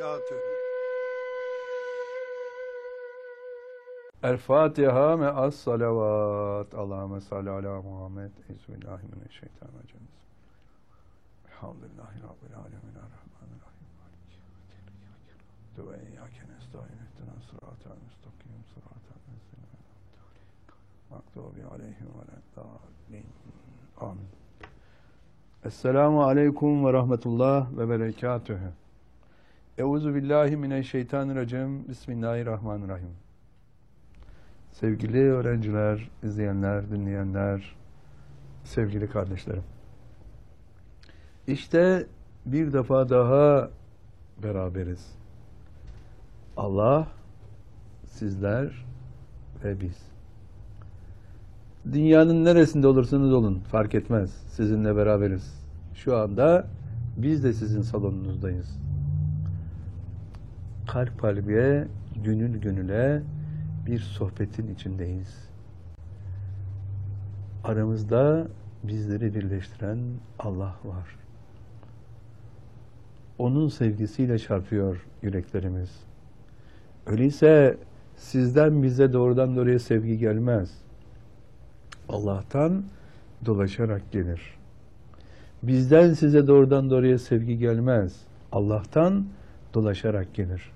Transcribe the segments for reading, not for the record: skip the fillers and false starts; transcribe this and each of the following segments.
berekatühü. El Fatiha me'as salavat. Allahümme salli ala Muhammed. Euzubillahimineşşeytanirracim. Elhamdülillahi Rabbil alemin. Errahmanirrahim. Ve iyyâke nestaîn. İhdina sıratal müstakim. Sıratal lezîne mağdûbi aleyhim veleddâllîn. Amin. Esselamu aleyküm ve rahmetullah ve berekatühü. Euzubillahimineşşeytanirracim. Bismillahirrahmanirrahim. Sevgili öğrenciler, izleyenler, dinleyenler, sevgili kardeşlerim. İşte bir defa daha beraberiz. Allah, sizler ve biz. Dünyanın neresinde olursanız olun, fark etmez. Sizinle beraberiz. Şu anda biz de sizin salonunuzdayız. Kalp kalbe, gönül gönüle bir sohbetin içindeyiz. Aramızda bizleri birleştiren Allah var. Onun sevgisiyle çarpıyor yüreklerimiz. Öyleyse sizden bize doğrudan doğruya sevgi gelmez. Allah'tan dolaşarak gelir. Bizden size doğrudan doğruya sevgi gelmez. Allah'tan dolaşarak gelir.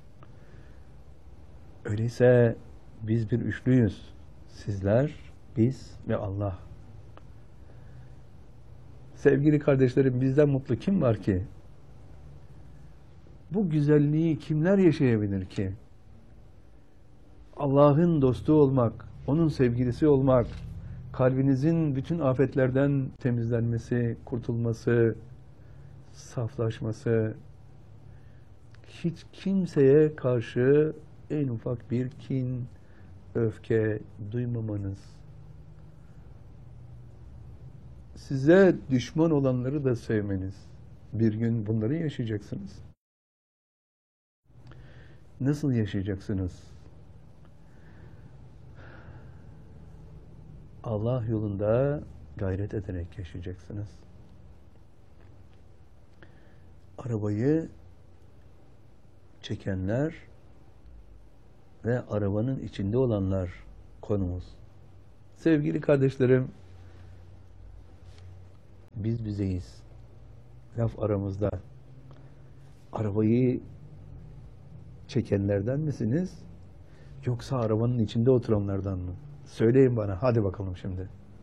Öyleyse biz bir üçlüyüz. Sizler, biz ve Allah. Sevgili kardeşlerim, bizden mutlu kim var ki? Bu güzelliği kimler yaşayabilir ki? Allah'ın dostu olmak, onun sevgilisi olmak, kalbinizin bütün afetlerden temizlenmesi, kurtulması, saflaşması, hiç kimseye karşı en ufak bir kin, öfke duymamanız, size düşman olanları da sevmeniz, bir gün bunları yaşayacaksınız. Nasıl yaşayacaksınız? Allah yolunda gayret ederek yaşayacaksınız. Arabayı çekenler ve arabanın içinde olanlar konumuz. Sevgili kardeşlerim, biz bizeyiz. Laf aramızda. Arabayı çekenlerden misiniz? Yoksa arabanın içinde oturanlardan mı? Söyleyin bana. Hadi bakalım şimdi.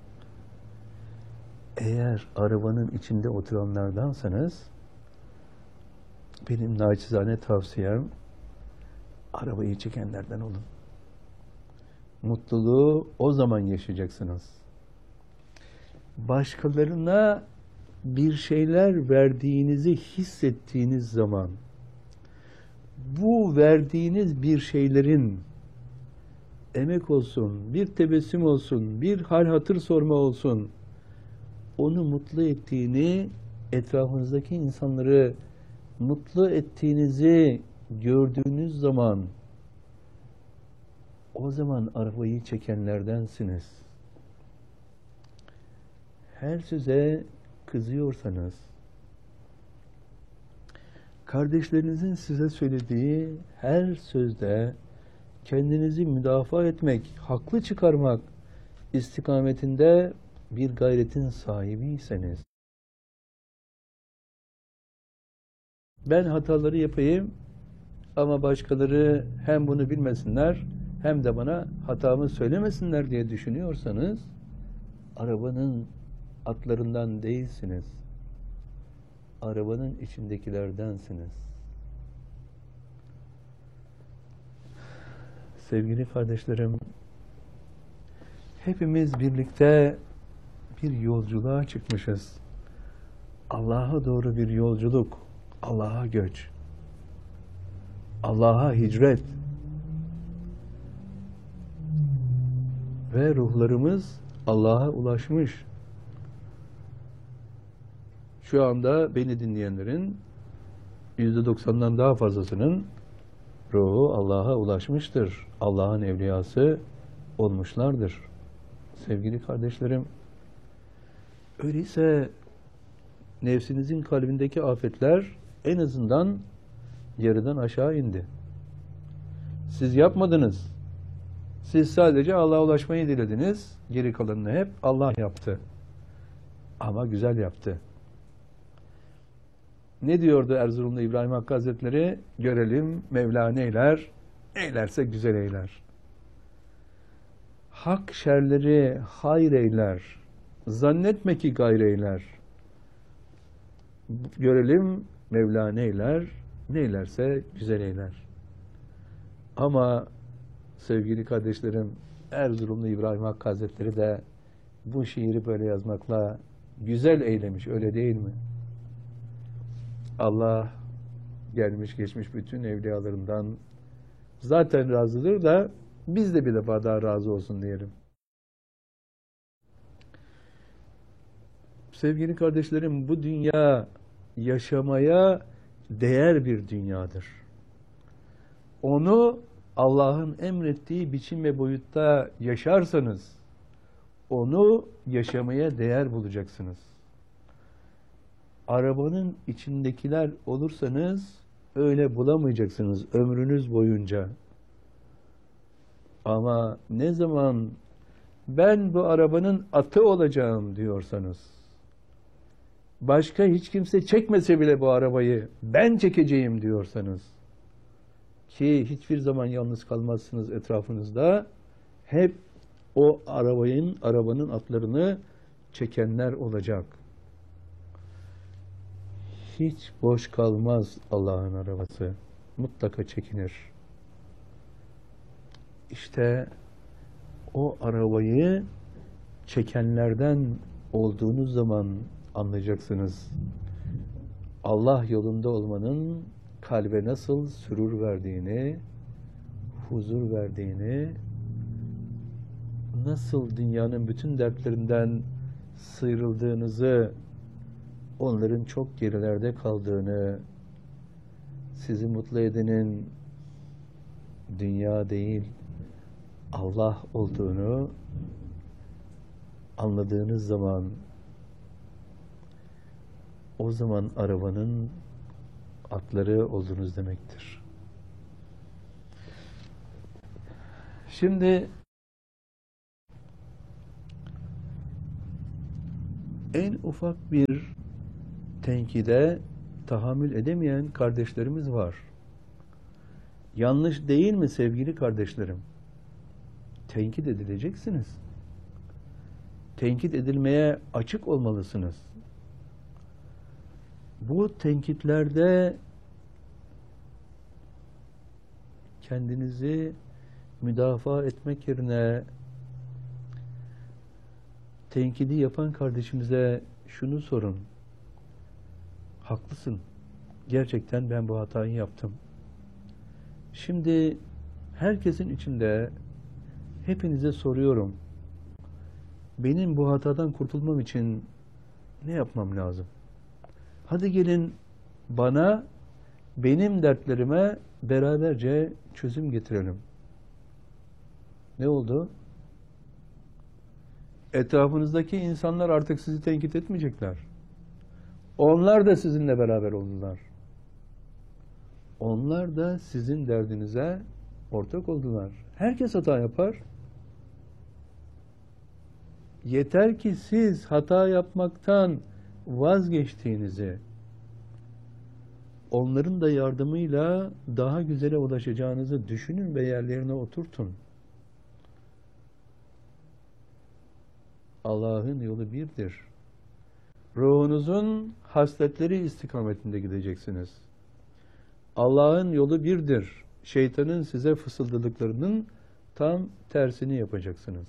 Eğer arabanın içinde oturanlardansanız, benim naçizane tavsiyem, arabayı çekenlerden olun. Mutluluğu o zaman yaşayacaksınız. Başkalarına bir şeyler verdiğinizi hissettiğiniz zaman, bu verdiğiniz bir şeylerin emek olsun, bir tebessüm olsun, bir hal hatır sorma olsun, onu mutlu ettiğini, etrafınızdaki insanları mutlu ettiğinizi gördüğünüz zaman, o zaman arabayı çekenlerdensiniz. Her söze kızıyorsanız, kardeşlerinizin size söylediği her sözde kendinizi müdafaa etmek, haklı çıkarmak istikametinde bir gayretin sahibiyseniz, ben hataları yapayım ama başkaları hem bunu bilmesinler hem de bana hatamı söylemesinler diye düşünüyorsanız, arabanın atlarından değilsiniz. Arabanın içindekilerdensiniz. Sevgili kardeşlerim, hepimiz birlikte bir yolculuğa çıkmışız. Allah'a doğru bir yolculuk, Allah'a göç, Allah'a hicret ve ruhlarımız Allah'a ulaşmış. Şu anda beni dinleyenlerin %90'dan daha fazlasının ruhu Allah'a ulaşmıştır. Allah'ın evliyası olmuşlardır. Sevgili kardeşlerim, öyleyse nefsinizin kalbindeki afetler en azından yerden aşağı indi. Siz yapmadınız. Siz sadece Allah'a ulaşmayı dilediniz. Geri kalanını hep Allah yaptı. Ama güzel yaptı. Ne diyordu Erzurumlu İbrahim Hakkı Hazretleri? Görelim Mevla neyler? Eylerse güzel eyler. Hak şerleri hayır eyler. Zannetme ki gayr eyler. Görelim Mevla neyler? Neylerse güzel eyler. Ama sevgili kardeşlerim, Erzurumlu İbrahim Hakkı Hazretleri de bu şiiri böyle yazmakla güzel eylemiş, öyle değil mi? Allah gelmiş geçmiş bütün evliyalarından zaten razıdır da biz de bir defa daha razı olsun diyelim. Sevgili kardeşlerim, bu dünya yaşamaya değer bir dünyadır. Onu Allah'ın emrettiği biçim ve boyutta yaşarsanız, onu yaşamaya değer bulacaksınız. Arabanın içindekiler olursanız öyle bulamayacaksınız ömrünüz boyunca. Ama ne zaman ben bu arabanın atı olacağım diyorsanız, başka hiç kimse çekmese bile bu arabayı ben çekeceğim diyorsanız, ki hiçbir zaman yalnız kalmazsınız etrafınızda, hep o arabanın atlarını çekenler olacak. Hiç boş kalmaz Allah'ın arabası. Mutlaka çekinir. İşte o arabayı çekenlerden olduğunuz zaman anlayacaksınız. Allah yolunda olmanın kalbe nasıl sürur verdiğini, huzur verdiğini, nasıl dünyanın bütün dertlerinden sıyrıldığınızı, onların çok gerilerde kaldığını, sizi mutlu edenin dünya değil, Allah olduğunu anladığınız zaman, o zaman arabanın atları oldunuz demektir. Şimdi en ufak bir tenkide tahammül edemeyen kardeşlerimiz var. Yanlış değil mi sevgili kardeşlerim? Tenkit edileceksiniz. Tenkit edilmeye açık olmalısınız. Bu tenkitlerde kendinizi müdafaa etmek yerine tenkidi yapan kardeşimize şunu sorun. Haklısın. Gerçekten ben bu hatayı yaptım. Şimdi herkesin içinde hepinize soruyorum. Benim bu hatadan kurtulmam için ne yapmam lazım? Hadi gelin bana, benim dertlerime beraberce çözüm getirelim. Ne oldu? Etrafınızdaki insanlar artık sizi tenkit etmeyecekler. Onlar da sizinle beraber oldular. Onlar da sizin derdinize ortak oldular. Herkes hata yapar. Yeter ki siz hata yapmaktan vazgeçtiğinizi, onların da yardımıyla daha güzele ulaşacağınızı düşünün ve yerlerine oturtun. Allah'ın yolu birdir. Ruhunuzun hasletleri istikametinde gideceksiniz. Allah'ın yolu birdir. Şeytanın size fısıldadıklarının tam tersini yapacaksınız.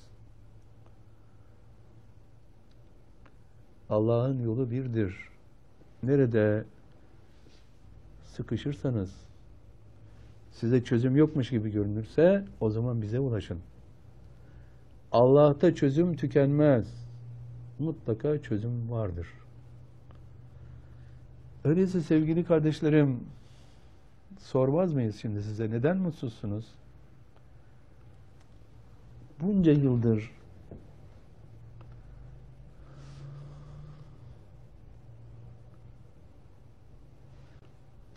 Allah'ın yolu birdir. Nerede sıkışırsanız, size çözüm yokmuş gibi görünürse, o zaman bize ulaşın. Allah'ta çözüm tükenmez. Mutlaka çözüm vardır. Öyleyse sevgili kardeşlerim, sormaz mıyız şimdi size? Neden mutsuzsunuz? Bunca yıldır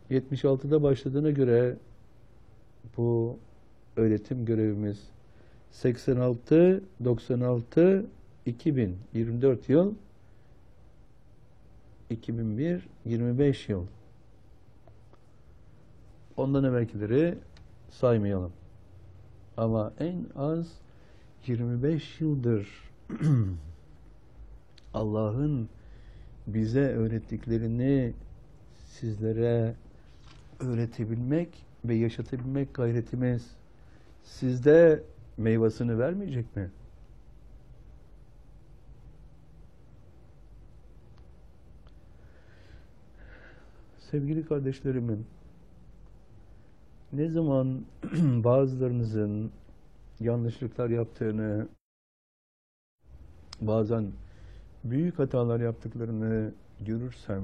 76'da başladığına göre bu öğretim görevimiz 86, 96, 2000, 24 yıl, 2001, 25 yıl. Ondan evvelkileri saymayalım. Ama en az 25 yıldır Allah'ın bize öğrettiklerini sizlere öğretebilmek ve yaşatabilmek gayretimiz sizde meyvasını vermeyecek mi? Sevgili kardeşlerimin, ne zaman bazılarınızın yanlışlıklar yaptığını, bazen büyük hatalar yaptıklarını görürsem,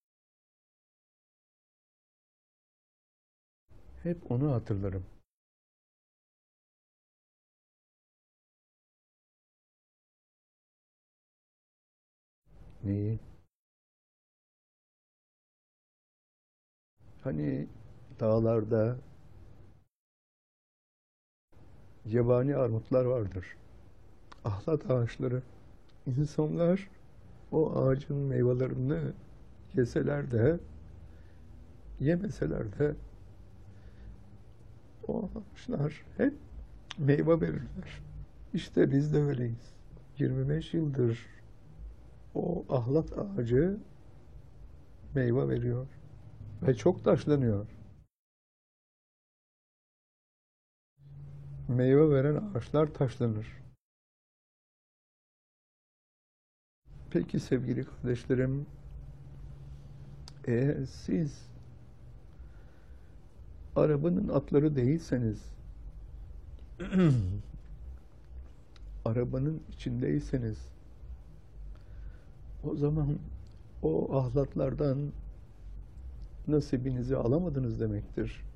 hep onu hatırlarım. Neyi? Hani dağlarda yabani armutlar vardır. Ahlat ağaçları. İnsanlar o ağacın meyvelerini yeseler de, yemeseler de o ağaçlar hep meyve verirler. İşte biz de öyleyiz. 25 yıldır o ahlat ağacı meyve veriyor ve çok taşlanıyor. Meyve veren ağaçlar taşlanır. Peki sevgili kardeşlerim, eğer siz arabanın atları değilseniz, arabanın içindeyseniz, o zaman o ahlatlardan nasibinizi alamadınız demektir.